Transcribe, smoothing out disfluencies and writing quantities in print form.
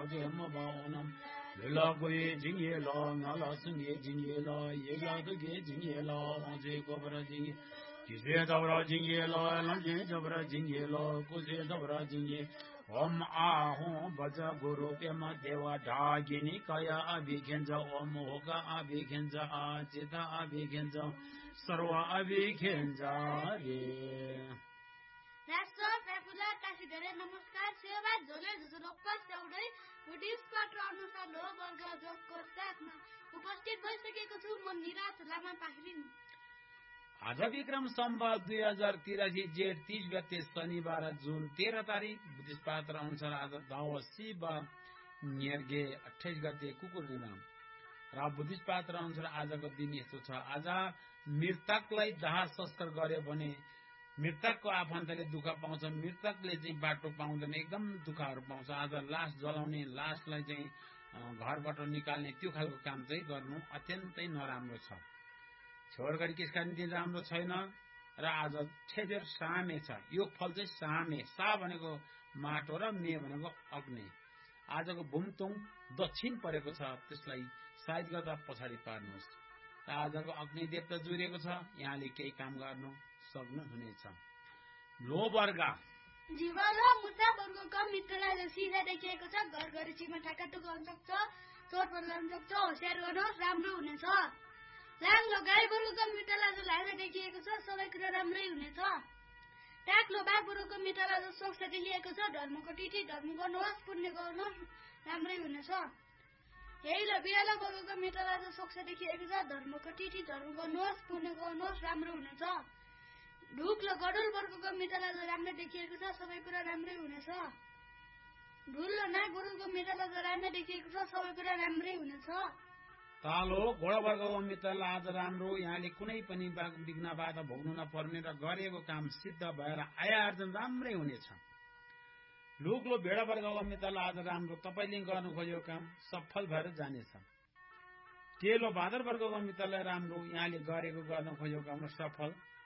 जे म बावनम लला गोये जिंगे ला नाला संगे जिंगे ला ये ला गे जिंगे ला जे गोबरा जिंगे किसे दबरा जिंगे ला लंजे जबरा जिंगे ला कुसे दबरा जिंगे ओम आहू भज गुरु पेम देवा ढागिनी कया अभिखेंजा ओम होगा अभिखेंजा आचिता अभिखेंजा सर्व अभिखेंजा रे राष्ट्र प्रफुल्ल काशीधरे नमस्कार सेवा झोले झुझुरोप्पा सेउडै बुद्धिस्ट पात्र अनुसार लो वर्ग जोगको साथमा उपस्थित भइसकेको छु म निराज लामा पाखरिन। आज विक्रम सम्वत 2083 जेठ 30 गते शनिबार जुन 13 तारिक बुद्धिस्ट पात्र अनुसार आज दवसी न्यर्गे 28 गते कुकुरनिमा र बुद्धिस्ट पात्र अनुसार आजको दिन यस्तो छ। आज मृतकलाई दाह संस्कार गर्यो भने मृतकको आफन्तले दुःख पाउँछ, मृतकले चाहिँ बाटो पाउँदैन, एकदम दुःखहरू पाउँछ। आज लास जलाउने, लासलाई चाहिँ घरबाट निकाल्ने त्यो खालको काम चाहिँ गर्नु अत्यन्तै नराम्रो छ। छोरगरी किसका निम्ति राम्रो छैन र आज छेदेर सामे छ। यो फल चाहिँ सामे, सा भनेको माटो र मे भनेको अग्नि। आजको भुमतुङ दक्षिण परेको छ, त्यसलाई साइड गर्दा पछाडि पार्नुहोस्। र आजको अग्नि देवता जुरेको छ, यहाँले केही काम गर्नु सक्नुहुनेछ। लो वर्ग जीवन र मुसा वर्गको मित्रलाई सिधा देखिएको छ, घर घरि सीमा ठाकाटुक गर्न सक्छ, चोट बदलाउन सक्छ, होसियार गर्नुहोस् राम्रो हुनेछ। लाङ्लो गाई वर्गको मित्रलाई लाङ्गा देखिएको छ, सबै कुरा राम्रै हुनेछ। टाक्लो बाघ वर्गको मित्रलाई सोक्ष देखिएको छ, धर्मको तिथि धर्म गर्नुहोस्, पुण्य गर्नुहोस् राम्रै हुनेछ। हेलो बिरालो वर्गको मित्रलाई सोक्ष देखिएको छ, धर्मको तिथि धर्म गर्नुहोस्, पुण्य गर्नुहोस् राम्रो हुनेछ। ढुक्लो गडुल वर्गको मित्रलाई राम्रो देखिएको छ, सबै कुरा राम्रै हुनेछ। ढुल्लो नाग वर्गको मित्रलाई राम्रो देखिएको छ, सबै कुरा राम्रै हुनेछ। तालो घोडा वर्गको मित्रलाई आज राम्रो, यहाँले कुनै पनि विघ्न बाधा भोग्नु नपर्ने र गरेको काम सिद्ध भएर आय आर्जन राम्रै हुनेछ। लुग्लो भेडा वर्गको मित्रलाई आज राम्रो, तपाईले गर्नु खोजेको काम सफल भएर जानेछ। टेलो भादर वर्गको मित्रलाई राम्रो, यहाँले गरेको गर्न खोजेको काम सफल